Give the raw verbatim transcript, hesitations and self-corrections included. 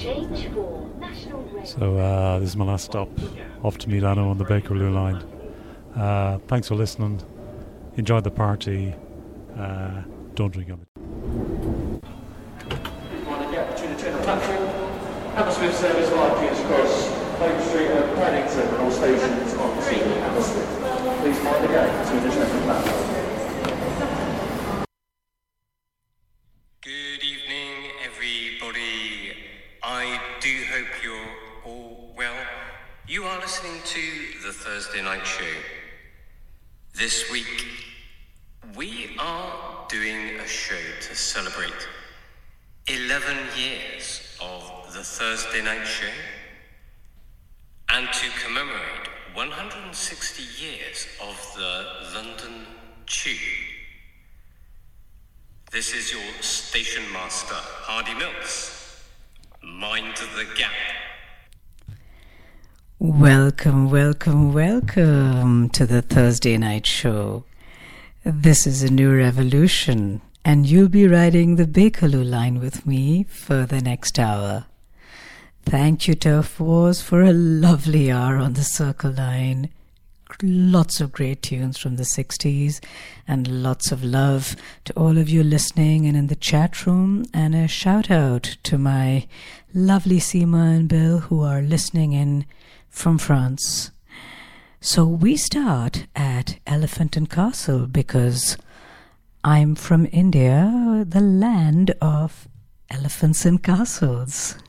So uh, this is my last stop, off to Milano on the Bakerloo line. Uh, thanks for listening. Enjoy the party. Uh, don't drink of it. Hammersmith service via King's Cross, Main Street and Paddington, and all stations on to Hammersmith. Please mind the gate to the Sheffield platform. Good evening, everybody. I do hope you're all well. You are listening to the Thursday Night Show. This week, we are doing a show to celebrate eleven years of the Thursday Night Show and to commemorate one hundred sixty years of the London Tube. This is your station master, Hardy Mills. Mind the gap. Welcome, welcome, welcome to the Thursday Night Show. This is a new revolution, and you'll be riding the Bakerloo line with me for the next hour. Thank you, Turf Wars, for a lovely hour on the Circle line. Lots of great tunes from the sixties, and lots of love to all of you listening and in the chat room, and a shout out to my lovely Seema and Bill who are listening in from France. So we start at Elephant and Castle because I'm from India, the land of elephants and castles.